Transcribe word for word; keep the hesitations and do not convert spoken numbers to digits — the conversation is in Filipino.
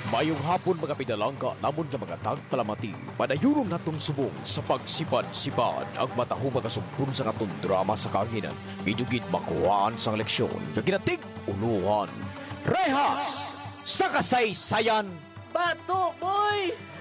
Mayong hapon mga pinalangka, namon nga mga tagpalamati, panayuron natong subong sa pagsipad-sipad ang mataho magasumpun sa katong drama sa kanginan, bidugid makuhaan sang leksyon, kaginatig unuhan, rehas sa kasaysayan. Bato, boy!